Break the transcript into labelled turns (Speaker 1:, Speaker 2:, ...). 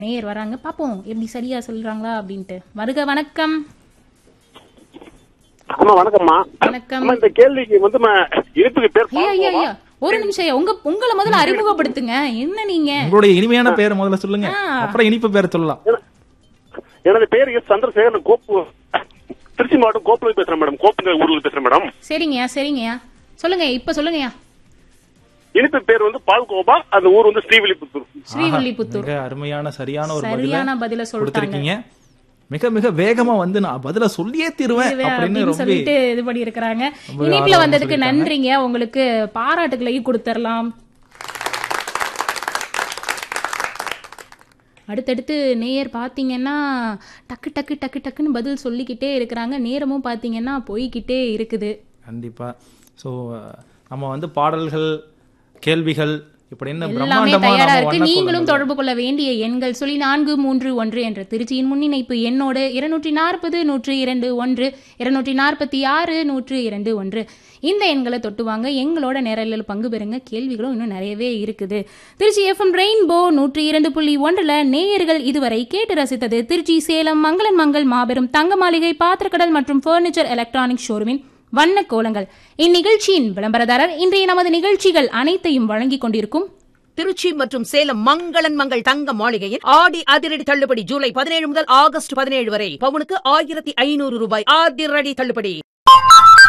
Speaker 1: நேயர் வராங்க, பாப்போம் எப்படி சரியா சொல்றாங்களா அப்படின்ட்டு. வருக, வணக்கம்.
Speaker 2: அம்மா வணக்கம்மா.
Speaker 1: வணக்கம்.
Speaker 2: இந்த கேள்விக்கு வந்து இனிப்புக்கு பேர்
Speaker 1: ஐயா ஒரு நிமிஷம் ஐயா, உங்களை முதல்ல அறிமுகப்படுத்துங்க. என்ன நீங்க
Speaker 3: உங்களுடைய இனிமையான பேரை முதல்ல சொல்லுங்க, அப்புறம் இனிப்பு பேர் சொல்லலாம்.
Speaker 2: எனது பேர் எஸ் சந்திரசேகரன், திருச்சி மாவட்டம் கோப்புல பேசுறேன் மேடம். கோப்புங்க ஊர்ல பேசுறேன் மேடம்.
Speaker 1: சரிங்கய்யா சொல்லுங்க, இப்ப சொல்லுங்கய்யா.
Speaker 2: இனிப்பு பேர் வந்து பால்கோபா, அந்த ஊர் வந்து
Speaker 1: ஸ்ரீவில்லிபுத்தூர்.
Speaker 3: அருமையான சரியான ஒரு
Speaker 1: பதில சொல்லிருக்கீங்க.
Speaker 3: மிக மிக வேகமா வந்து நான் பதில சொல்லியே தீருவேன் அப்படின்னு
Speaker 1: சொல்லிட்டு இது பண்ணி இருக்கிறாங்க. இனிப்புல வந்ததுக்கு நன்றிங்க. உங்களுக்கு பாராட்டுகளையும் கொடுத்துடலாம். அடுத்தடுத்து நேயர் பாத்தீங்கன்னா டக்கு டக்கு டக்கு டக்குன்னு பதில் சொல்லிக்கிட்டே இருக்கிறாங்க. நேரமும் பாத்தீங்கன்னா போய்கிட்டே இருக்குது.
Speaker 3: கண்டிப்பா. சோ நம்ம வந்து பாடல்கள், கேள்விகள்
Speaker 1: எல்லாமே தயாரா இருக்கு. நீங்களும் தொடர்பு கொள்ள வேண்டிய எண்கள் 431 என்ற திருச்சியின் முன்னிணைப்பு எண்ணோடு 240-102-1 246-102-1 இந்த எண்களை தொட்டுவாங்க. எங்களோட நேரலில் பங்கு பெறுங்க. கேள்விகளும் இன்னும் நிறையவே இருக்குது. திருச்சி FM ரெயின்போ 102.1 நேயர்கள் இதுவரை கேட்டு ரசித்தது திருச்சி சேலம் மங்களன் மங்கள் மாபெரும் தங்க மாளிகை பாத்திரக்கடல் மற்றும் பர்னிச்சர் எலக்ட்ரானிக் ஷோரூமின் வண்ண கோலங்கள். இந்நிகழ்ச்சியின் விளம்பரதாரர் இன்றைய நமது நிகழ்ச்சிகள் அனைத்தையும் வழங்கிக் கொண்டிருக்கும்
Speaker 4: திருச்சி மற்றும் சேலம் மங்களன் மங்கள் தங்க மாளிகையில் ஆடி அதிரடி தள்ளுபடி. ஜூலை 17 முதல் ஆகஸ்ட் 17 வரை பவுனுக்கு 1500 ரூபாய் அதிரடி தள்ளுபடி.